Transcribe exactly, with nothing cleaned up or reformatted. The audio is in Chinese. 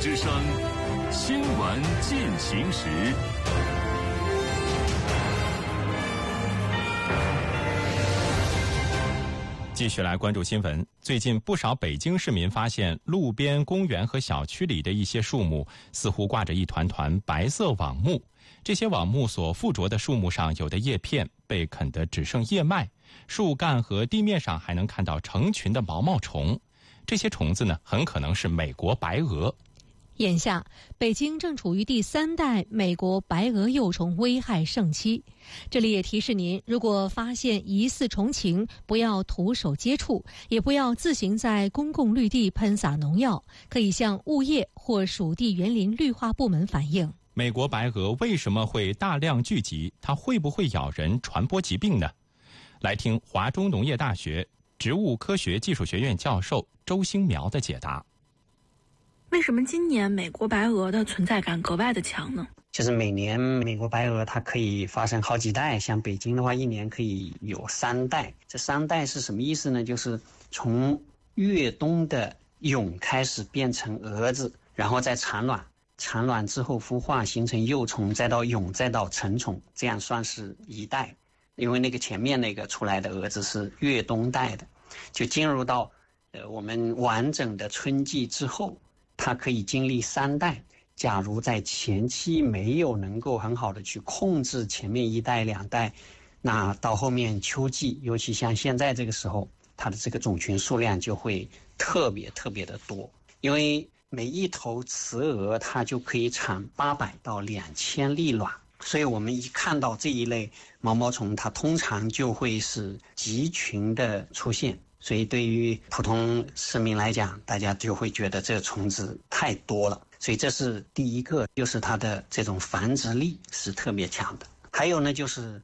之声，新闻进行时。 继续来关注新闻。最近不少北京市民发现，路边、公园和小区里的一些树木似乎挂着一团团白色网目。这些网目所附着的树木上，有的叶片被啃得只剩叶脉，树干和地面上还能看到成群的毛毛虫。这些虫子呢，很可能是美国白蛾。 眼下，北京正处于第三代美国白蛾幼虫危害盛期。这里也提示您，如果发现疑似虫情，不要徒手接触，也不要自行在公共绿地喷洒农药，可以向物业或属地园林绿化部门反映。 美国白蛾为什么会大量聚集？它会不会咬人传播疾病呢？来听华中农业大学植物科学技术学院教授周兴苗的解答。 为什么今年美国白蛾的存在感格外的强呢？ 就是每年美国白蛾它可以发生好几代，像北京的话一年可以有三代。这三代是什么意思呢？就是从越冬的蛹开始变成蛾子，然后再产卵，产卵之后孵化形成幼虫，再到蛹，再到成虫，这样算是一代。因为那个前面那个出来的蛾子是越冬代的，就进入到呃我们完整的春季之后，它可以经历三代。假如在前期没有能够很好的去控制前面一代两代，那到后面秋季，尤其像现在这个时候，它的这个种群数量就会特别特别的多。因为每一头雌蛾它就可以产八百到两千粒卵，所以我们一看到这一类毛毛虫，它通常就会是集群的出现。所以对于普通市民来讲，大家就会觉得这个虫子太多了，所以这是第一个，就是它的这种繁殖力是特别强的。还有呢，就是